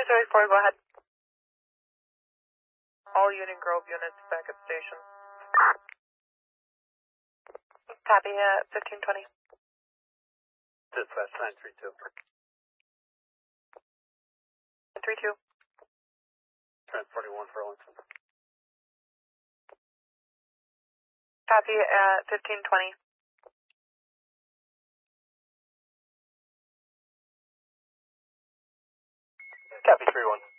234, go ahead. All Union Grove units back at station. Copy at 1520. Dispatch 932. 32. Trent 41 for Ellington. Copy at 1520. Copy 31.